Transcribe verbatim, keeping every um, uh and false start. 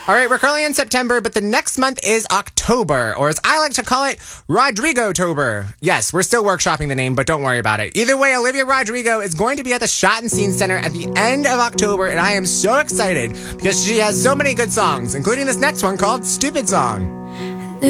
All right, we're currently in September, but the next month is October, or as I like to call it, Rodrigo-tober. Yes, we're still workshopping the name, but don't worry about it. Either way, Olivia Rodrigo is going to be at the Shot and Scene Center at the end of October, and I am so excited because she has so many good songs, including this next one called Stupid Song.